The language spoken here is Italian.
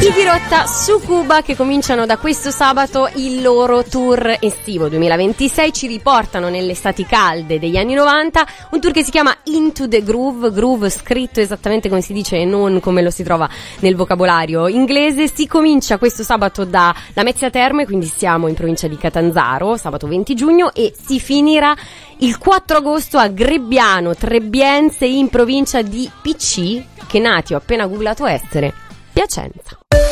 I Dirotta su Cuba, che cominciano da questo sabato il loro tour estivo 2026, ci riportano nelle estati calde degli anni 90, un tour che si chiama Into the Groove, groove scritto esattamente come si dice e non come lo si trova nel vocabolario inglese. Si comincia questo sabato da Lamezia Terme, quindi siamo in provincia di Catanzaro, sabato 20 giugno, e si finirà il 4 agosto a Grebbiano, Trebbiense, in provincia di PC, che nati, ho appena googlato, essere Piacenza.